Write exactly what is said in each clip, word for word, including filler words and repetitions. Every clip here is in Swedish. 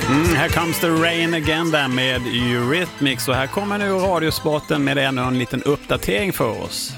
Mm, här comes the rain again där med Eurythmics. Och här kommer nu Radiosporten med ännu en liten uppdatering för oss.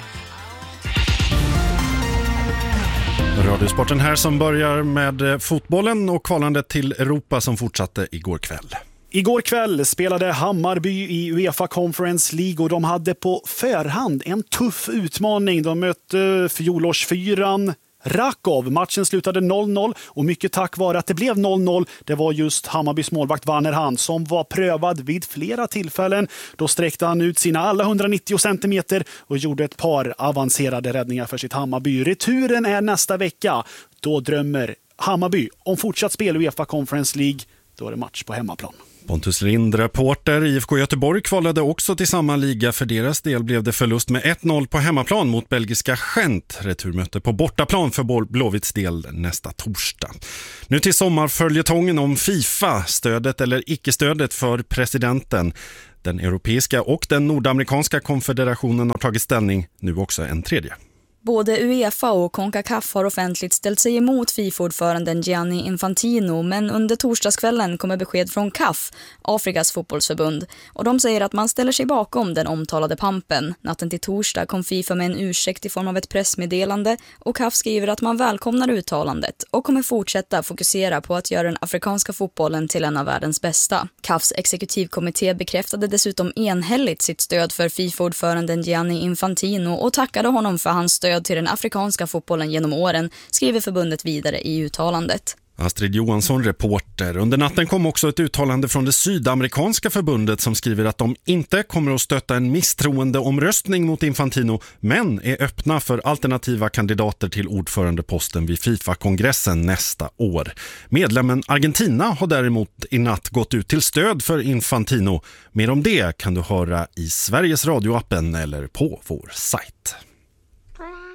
Radiosporten här som börjar med fotbollen och kvalandet till Europa som fortsatte igår kväll. Igår kväll spelade Hammarby i UEFA Conference League och de hade på förhand en tuff utmaning. De mötte fjolårsfyran Rakov. Matchen slutade noll noll och mycket tack vare att det blev noll noll. Det var just Hammarbys målvakt Vannerhan som var prövad vid flera tillfällen. Då sträckte han ut sina alla hundranittio centimeter och gjorde ett par avancerade räddningar för sitt Hammarby. Returen är nästa vecka. Då drömmer Hammarby om fortsatt spel i UEFA Conference League. Då är det match på hemmaplan. Pontus Lind, reporter. I F K Göteborg kvalade också till samma liga. För deras del blev det förlust med ett noll på hemmaplan mot belgiska Gent. Returmöte på bortaplan för Blåvitts del nästa torsdag. Nu till sommarföljetongen om FIFA, stödet eller icke-stödet för presidenten. Den europeiska och den nordamerikanska konfederationen har tagit ställning, nu också en tredje. Både UEFA och CONCACAF har offentligt ställt sig emot FIFA-ordföranden Gianni Infantino, men under torsdagskvällen kommer besked från C A F, Afrikas fotbollsförbund, och de säger att man ställer sig bakom den omtalade pampen. Natten till torsdag kom FIFA med en ursäkt i form av ett pressmeddelande och C A F skriver att man välkomnar uttalandet och kommer fortsätta fokusera på att göra den afrikanska fotbollen till en av världens bästa. C A Fs exekutivkommitté bekräftade dessutom enhälligt sitt stöd för FIFA-ordföranden Gianni Infantino och tackade honom för hans stöd till den afrikanska fotbollen genom åren, skriver förbundet vidare i uttalandet. Astrid Johansson, reporter. Under natten kom också ett uttalande från det sydamerikanska förbundet som skriver att de inte kommer att stötta en misstroendeomröstning mot Infantino, men är öppna för alternativa kandidater till ordförandeposten vid FIFA-kongressen nästa år. Medlemmen Argentina har däremot i natt gått ut till stöd för Infantino. Mer om det kan du höra i Sveriges radioappen eller på vår sajt. Wow.